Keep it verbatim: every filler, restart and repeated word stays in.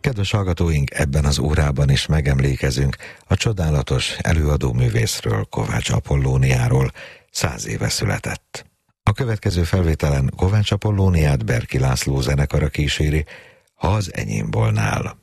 Kedves hallgatóink, ebben az órában is megemlékezünk a csodálatos előadóművészről, Kovács Apollóniáról, száz éve született. A következő felvételen Kovács Apollóniát Berki László zenekara kíséri, Ha az enyém volnál.